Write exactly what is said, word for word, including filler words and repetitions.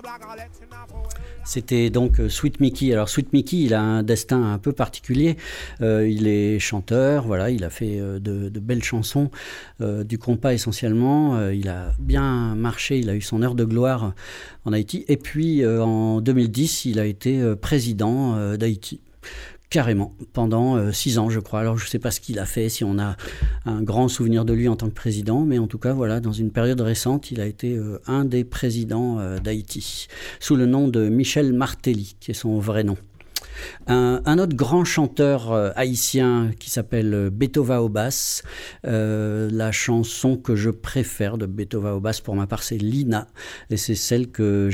C'était donc Sweet Mickey. Alors Sweet Mickey, il a un destin un peu particulier. Euh, il est chanteur, voilà, il a fait euh, de, de belles chansons, euh, du compas essentiellement. Euh, il a bien marché, il a eu son heure de gloire en Haïti. Et puis euh, en deux mille dix, il a été euh, président euh, d'Haïti. Carrément, pendant euh, six ans, je crois. Alors, je ne sais pas ce qu'il a fait, si on a un grand souvenir de lui en tant que président, mais en tout cas, voilà, dans une période récente, il a été euh, un des présidents euh, d'Haïti, sous le nom de Michel Martelly, qui est son vrai nom. Un, un autre grand chanteur euh, haïtien qui s'appelle Betova Obas. Euh, la chanson que je préfère de Betova Obas, pour ma part, c'est Lina, et c'est celle que